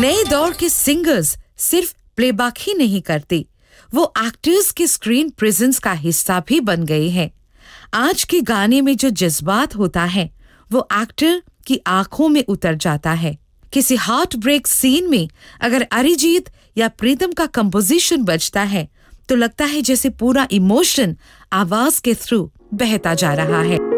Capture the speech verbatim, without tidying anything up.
नए दौर के सिंगर्स सिर्फ प्लेबैक ही नहीं करते, वो एक्टर्स के स्क्रीन प्रेजेंस का हिस्सा भी बन गए हैं। आज के गाने में जो जज्बात होता है वो एक्टर की आंखों में उतर जाता है। किसी हार्ट ब्रेक सीन में अगर अरिजीत या प्रीतम का कंपोजिशन बजता है तो लगता है जैसे पूरा इमोशन आवाज के थ्रू बहता जा रहा है।